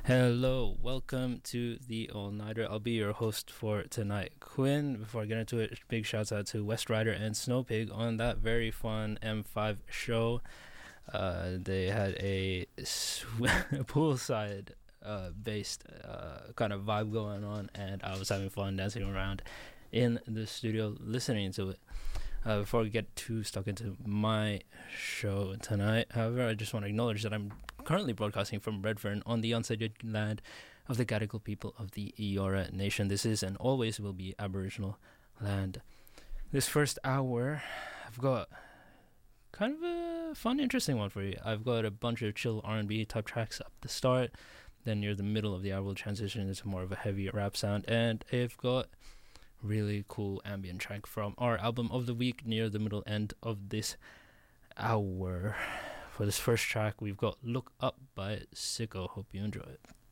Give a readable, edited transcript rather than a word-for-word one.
Hello, welcome to the All Nighter. I'll be your host for tonight, Quinn. Before I get into it, big shouts out to West Rider and Snowpig on that very fun M5 show. They had a poolside based kind of vibe going on, and I was having fun dancing around in the studio listening to it. Before we get too stuck into my show tonight, however, I just want to acknowledge that I'm currently broadcasting from Redfern on the unceded land of the Gadigal people of the Eora Nation. This is and always will be Aboriginal land. This first hour, I've got kind of a fun, interesting one for you. I've got a bunch of chill R&B type tracks up the start, then near the middle of the hour we'll transition into more of a heavy rap sound, and I've got really cool ambient track from our album of the week near the middle end of this hour. For this first track, we've got Look Up by Sicko. Hope you enjoy it.